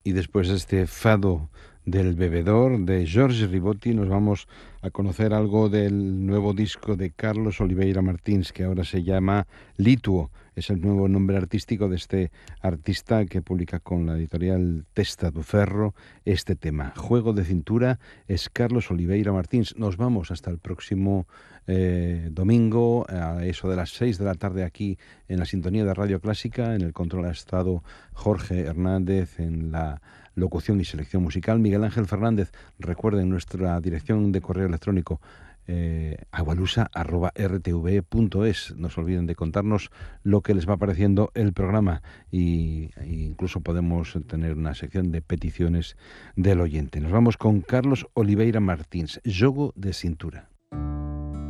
Y después de este fado del bebedor de Jorge Ribotti, nos vamos a conocer algo del nuevo disco de Carlos Oliveira Martins, que ahora se llama Lituo. Es el nuevo nombre artístico de este artista que publica con la editorial Testa do Ferro este tema. Juego de cintura es Carlos Oliveira Martins. Nos vamos hasta el próximo domingo, a eso de las 6 de la tarde aquí en la sintonía de Radio Clásica. En el control ha estado Jorge Hernández, en la locución y selección musical Miguel Ángel Fernández. Recuerden nuestra dirección de correo electrónico agualusa@rtve.es. No se olviden de contarnos lo que les va pareciendo el programa y incluso podemos tener una sección de peticiones del oyente. Nos vamos con Carlos Oliveira Martins, Jogo de cintura.